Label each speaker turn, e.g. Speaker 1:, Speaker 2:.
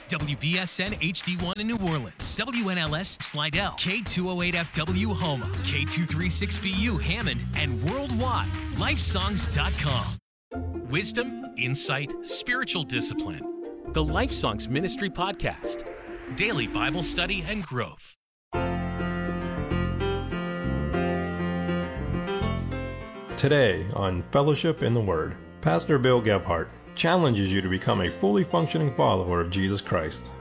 Speaker 1: WBSN HD1 in New Orleans, WNLS Slidell, K208FW Houma, K236BU Hammond, and worldwide, lifesongs.com. Wisdom, insight, spiritual discipline. The Life Songs Ministry Podcast. Daily Bible study and growth.
Speaker 2: Today on Fellowship in the Word, Pastor Bill Gebhardt challenges you to become a fully functioning follower of Jesus Christ.